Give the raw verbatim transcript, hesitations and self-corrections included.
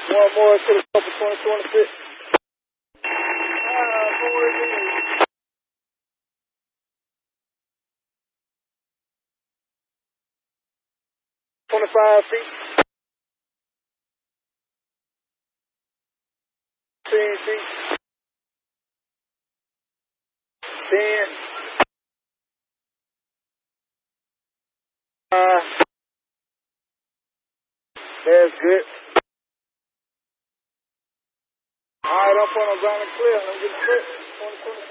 One more to the couple twenty twenty-six. Ah, four again. twenty-five feet. fifteen feet. ten. Uh, that's good. All right, I'm on a ground and clear. I'm getting clear. twenty, twenty.